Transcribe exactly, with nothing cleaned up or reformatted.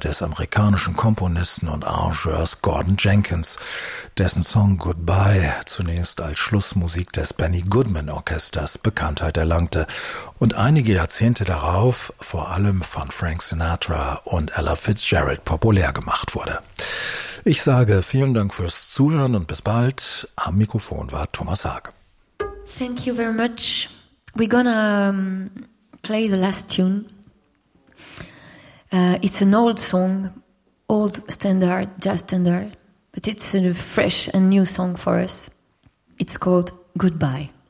des amerikanischen Komponisten und Arrangeurs Gordon Jenkins, dessen Song Goodbye zunächst als Schlussmusik des Benny Goodman Orchesters Bekanntheit erlangte und einige Jahrzehnte darauf vor allem von Frank Sinatra und Ella Fitzgerald populär gemacht wurde. Ich sage vielen Dank fürs Zuhören und bis bald. Am Mikrofon war Thomas Haag. Thank you very much. We're gonna um, play the last tune. Uh, it's an old song, old standard, jazz standard, but it's a fresh and new song for us. It's called Goodbye.